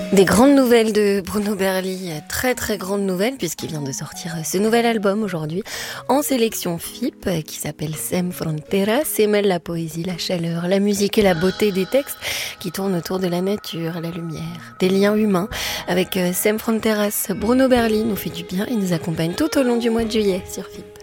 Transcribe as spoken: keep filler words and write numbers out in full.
Des grandes nouvelles de Bruno Berli, très très grandes nouvelles puisqu'il vient de sortir ce nouvel album aujourd'hui en sélection F I P qui s'appelle Sem Fronteras et mêle la poésie, la chaleur, la musique et la beauté des textes qui tournent autour de la nature, la lumière, des liens humains. Avec Sem Fronteras, Bruno Berli nous fait du bien et nous accompagne tout au long du mois de juillet sur F I P.